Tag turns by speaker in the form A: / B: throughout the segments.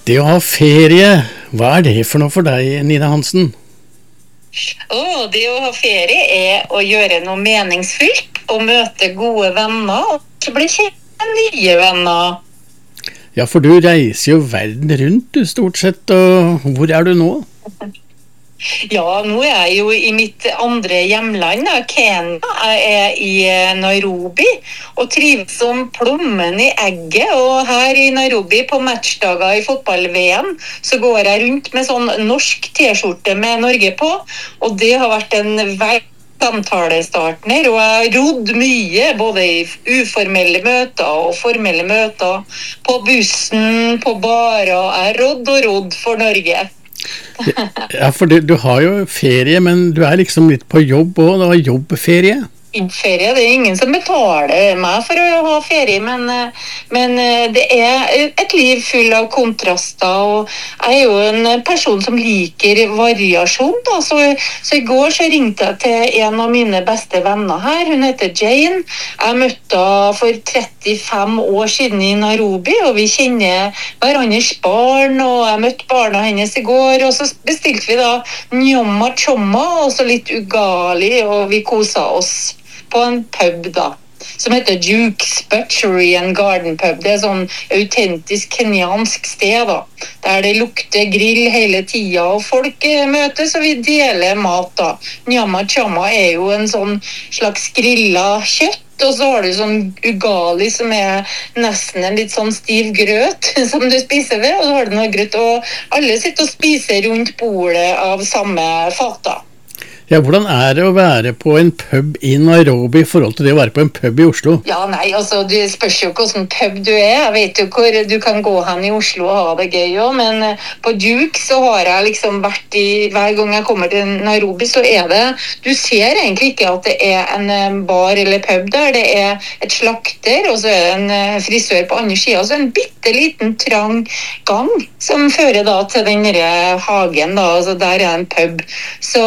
A: Det å ha ferie, hva er det for noe for deg, Nina Hansen?
B: Det å ha ferie er å gjøre noe meningsfylt og møte gode venner og så bli kjent med nye venner.
A: Ja, for du reiser jo verden rundt, du, stort sett, og hvor er du nå?
B: Ja, nå er jeg jo i mitt andre hjemland, Kenya. Jeg er i Nairobi og trives som plommen i egget. Og her i Nairobi på matchdager i fotball-VM så går jeg rundt med sånn norsk t-skjorte med Norge på. Og det har vært en samtalestartner, og jeg har rodd mye, både i uformelle møter og formelle møter, på bussen, på barer. Jeg har rodd for Norge.
A: Ja, for du har jo ferie, men du er liksom litt på jobb også, det var jobbferie.
B: Ferie, det er ingen som betaler meg for å ha ferie, men det er et liv full av kontraster, og jeg er jo en person som liker variasjon, da. Så i går så ringte jeg til en av mine beste venner her, hun heter Jane. Jeg møtte henne for 35 år siden i Nairobi, og vi kjenner hverandres barn, og jeg møtte barna hennes i går, og så bestilte vi da nyama choma, og så litt ugali, og vi koset oss på en pub da, som heter Duke's Butchery and Garden Pub. Det er sånn autentisk kenyansk sted da, der det lukter grill hele tida, og folk møtes, og vi deler mat da. Nyama chama er jo en sånn slags grilla kjøtt, og så har du sånn ugali som er nesten en litt sånn stiv grøt som du spiser ved, og så har du noe grøt, og alle sitter og spiser rundt bordet av samme fat da.
A: Ja, hvordan er det å være på en pub i Nairobi i forhold til det å være på en pub i Oslo?
B: Ja, nei, altså, det spørs jo hvordan pub du er. Jeg vet jo hvor du kan gå hen i Oslo og ha det gøy også, men på Duke så har jeg liksom vært hver gang jeg kommer til Nairobi, så er det, du ser egentlig ikke at det er en bar eller pub der, det er et slakter, og så er det en frisør på andre siden, og så en bitteliten trang gang som fører da til den der hagen da, altså der er en pub. Så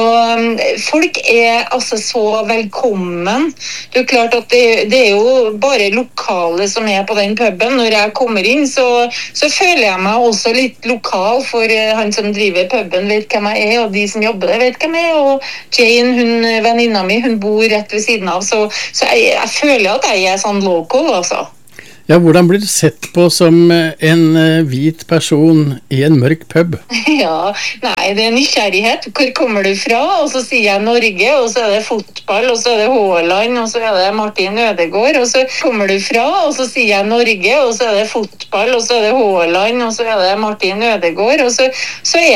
B: folk er altså så velkommen. Det er klart at det er jo bare lokale som er på den puben. Når jeg kommer inn, så føler jeg meg også litt lokal, for han som driver puben vet hvem jeg er, og de som jobber der vet hvem jeg er, og Jane, venninna mi, hun bor rett ved siden av, så jeg føler at jeg er sånn local, altså.
A: Ja, hvordan blir du sett på som en hvit person i en mørk pub?
B: Ja, nei, det er nysgjerrighet. Hvor kommer du fra? Og så sier jeg Norge, og så er det fotball, og så er det Haaland, og så er det Martin Ødegaard, og så kommer du fra, og så sier jeg Norge, og så er det fotball, og så er det Haaland, og så er det Martin Ødegaard, og så er